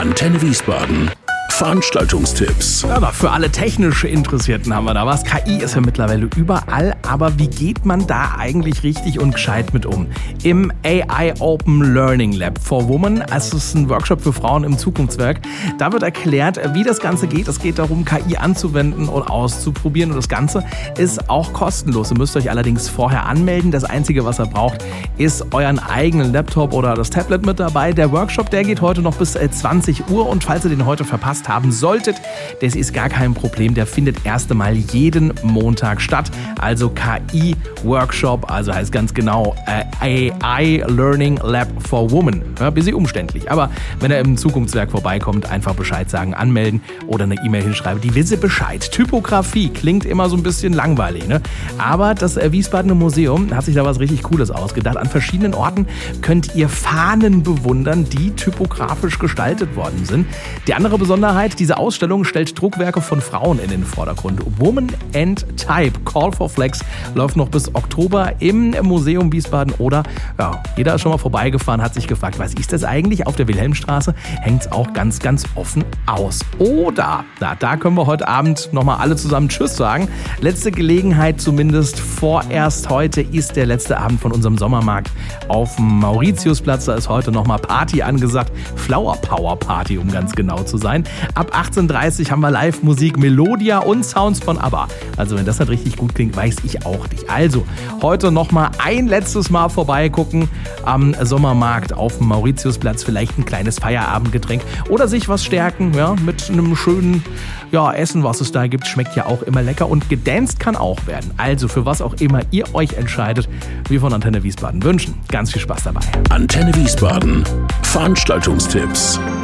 Antenne Wiesbaden. Veranstaltungstipps. Ja, für alle technisch Interessierten haben wir da was. KI ist ja mittlerweile überall, aber wie geht man da eigentlich richtig und gescheit mit um? Im AI Open Learning Lab for Women, also es ist ein Workshop für Frauen im Zukunftswerk, da wird erklärt, wie das Ganze geht. Es geht darum, KI anzuwenden und auszuprobieren und das Ganze ist auch kostenlos. Ihr müsst euch allerdings vorher anmelden. Das Einzige, was ihr braucht, ist euren eigenen Laptop oder das Tablet mit dabei. Der Workshop, der geht heute noch bis 20 Uhr und falls ihr den heute verpasst haben solltet, das ist gar kein Problem. Der findet erst einmal jeden Montag statt. Also KI-Workshop, also heißt ganz genau AI Learning Lab for Women. Ja, ein bisschen umständlich, aber wenn ihr im Zukunftswerk vorbeikommt, einfach Bescheid sagen, anmelden oder eine E-Mail hinschreiben. Die wissen Bescheid. Typografie klingt immer so ein bisschen langweilig, ne? Aber das Wiesbadener Museum hat sich da was richtig Cooles ausgedacht. An verschiedenen Orten könnt ihr Fahnen bewundern, die typografisch gestaltet worden sind. Die andere Besonderheit, diese Ausstellung stellt Druckwerke von Frauen in den Vordergrund. Woman and Type, Call for Flex, läuft noch bis Oktober im Museum Wiesbaden oder, ja, jeder ist schon mal vorbeigefahren, hat sich gefragt, was ist das eigentlich? Auf der Wilhelmstraße hängt es auch ganz, ganz offen aus. Oder, da können wir heute Abend nochmal alle zusammen Tschüss sagen. Letzte Gelegenheit zumindest, vorerst heute ist der letzte Abend von unserem Sommermarkt auf dem Mauritiusplatz. Da ist heute nochmal Party angesagt, Flower Power Party, um ganz genau zu sein. Ab 18:30 haben wir Live-Musik, Melodia und Sounds von ABBA. Also wenn das nicht richtig gut klingt, weiß ich auch nicht. Also heute nochmal ein letztes Mal vorbeigucken am Sommermarkt auf dem Mauritiusplatz. Vielleicht ein kleines Feierabendgetränk oder sich was stärken, ja, mit einem schönen Essen, was es da gibt. Schmeckt ja auch immer lecker und gedanced kann auch werden. Also für was auch immer ihr euch entscheidet, wir von Antenne Wiesbaden wünschen ganz viel Spaß dabei. Antenne Wiesbaden. Veranstaltungstipps.